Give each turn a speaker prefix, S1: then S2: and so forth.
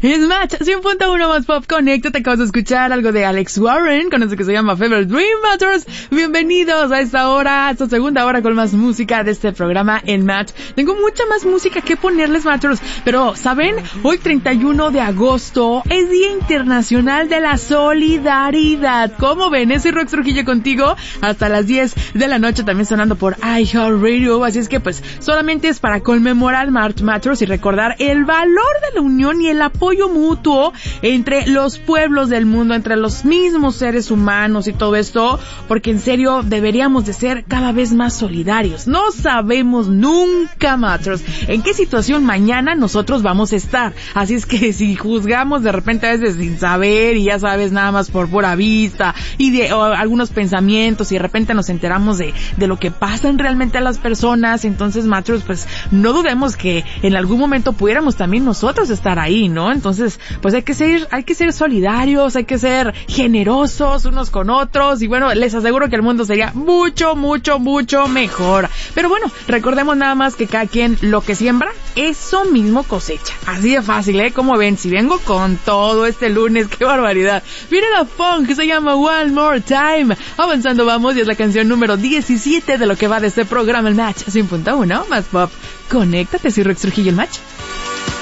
S1: Es Match 100.1 más pop. Conéctate, acabas de escuchar algo de Alex Warren con eso que se llama Fever Dream Matters. Bienvenidos a esta hora, a esta segunda hora con más música de este programa en Match. Tengo mucha más música que ponerles, Matchers, pero ¿saben? Hoy 31 de agosto es Día Internacional de la Solidaridad. ¿Cómo ven? Soy Rox Trujillo contigo hasta las 10 de la noche, también sonando por iHeartRadio. Así es que pues solamente es para conmemorar Matchers y recordar el valor de la unión y el apoyo mutuo entre los pueblos del mundo, entre los mismos seres humanos y todo esto, porque en serio deberíamos de ser cada vez más solidarios. No sabemos nunca, Matchers, en qué situación mañana nosotros vamos a estar. Así es que si juzgamos de repente a veces sin saber y ya sabes, nada más por pura vista y de algunos pensamientos y de repente nos enteramos de lo que pasan realmente a las personas, entonces, Matchers, pues no dudemos que en algún momento pudiéramos también nosotros estar ahí, ¿no? Entonces, pues hay que ser solidarios, hay que ser generosos unos con otros y bueno, les aseguro que el mundo sería mucho, mucho, mucho mejor. Pero bueno, recordemos nada más que cada quien lo que siembra, eso mismo cosecha. Así de fácil, ¿eh? Como ven, si vengo con todo este lunes, qué barbaridad. Viene la funk que se llama One More Time. Avanzando vamos y es la canción número 17 de lo que va de este programa, el Match 100.1 más pop. Conéctate, soy Rox Trujillo, el Match.